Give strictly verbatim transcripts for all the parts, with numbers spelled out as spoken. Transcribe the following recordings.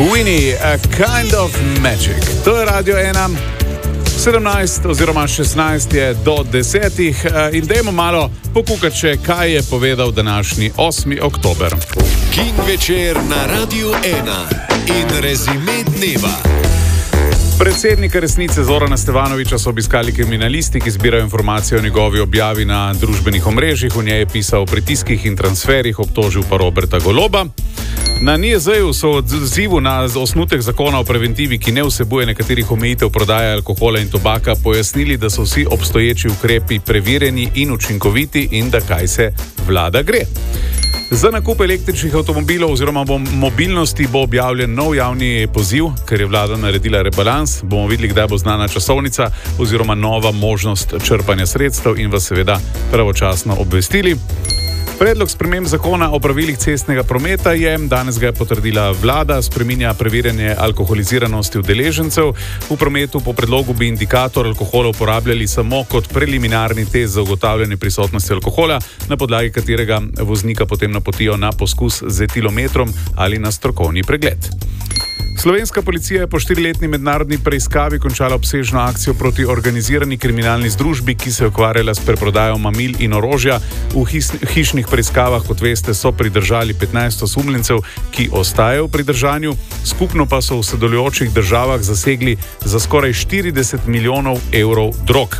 Queenie, A Kind of Magic. To je Radio ena. sedemnajst oziroma šestnajst je do desetih in dajmo malo pokukati še, kaj je povedal današnji osmi oktober. King večer na Radio ena in rezime dneva. Predsednika Resnice Zorana Stevanovića so obiskali kriminalisti, ki zbirajo informacije o njegovi objavi na družbenih omrežjih. V njej je pisal o pritiskih in transferih, obtožil pa Roberta Goloba. Na N I E Z-ju so v odzivu na osnutek zakona o preventivi, ki ne vsebuje nekaterih omejitev prodaje alkohola in tobaka, pojasnili, da so vsi obstoječi ukrepi preverjeni in učinkoviti in da kaj se vlada gre. Za nakup električnih avtomobilov oziroma mobilnosti bo objavljen nov javni poziv, ker je vlada naredila rebalans. Bomo videli, kdaj bo znana časovnica oziroma nova možnost črpanja sredstev in vas seveda pravočasno obvestili. Predlog sprememb zakona o pravilih cestnega prometa je, danes ga je potrdila vlada, spreminja preverjanje alkoholiziranosti udeležencev. V prometu po predlogu bi indikator alkohola uporabljali samo kot preliminarni test za ugotavljanje prisotnosti alkohola, na podlagi katerega voznika potem napotijo na poskus z etilometrom ali na strokovni pregled. Slovenska policija je po štiriletni mednarodni preiskavi končala obsežno akcijo proti organizirani kriminalni združbi, ki se je ukvarjala s preprodajo mamil in orožja. V hišnih preiskavah, kot veste, so pridržali petnajst osumljencev, ki ostajajo v pridržanju. Skupno pa so v sodelujočih državah zasegli za skoraj štirideset milijonov evrov drog.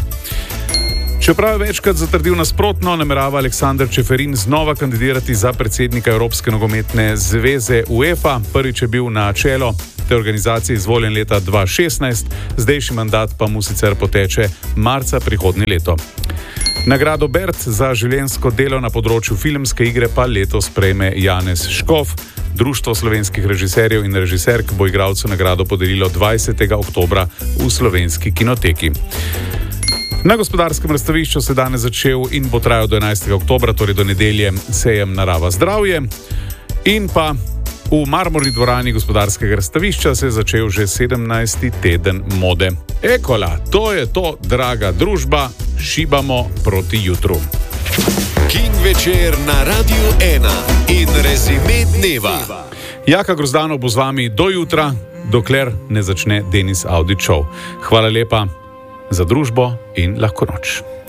Čeprav je večkrat zatrdil nasprotno, namerava Aleksander Čeferin znova kandidirati za predsednika Evropske nogometne zveze UEFA. Prvič je bil na čelo te organizacije izvoljen leta dva tisoč šestnajst, zdajšnji mandat pa mu sicer poteče marca prihodnje leto. Nagrado Bert za življenjsko delo na področju filmske igre pa letos prejme Janez Škof. Društvo slovenskih režiserjev in režiserk bo igralcu nagrado podelilo dvajsetega oktobra v Slovenski kinoteki. Na Gospodarskem razstavišču se danes začel in bo trajal do enajstega oktobra, torej do nedelje, sejem Narava zdravje. In pa v Marmorni dvorani Gospodarskega razstavišča se je začel že sedemnajsti teden mode. Ekola, to je to, draga družba, šibamo proti jutru. King večer na Radio ena in rezime dneva. Jaka Grozdanov bo z vami do jutra, dokler ne začne Denis Audić Show. Hvala lepa za družbo in lahko noč.